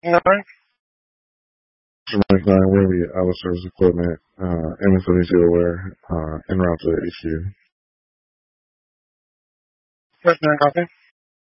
Alright. Mike 9, where we out of service equipment, MS-72 aware, en route to HQ. First man, copy.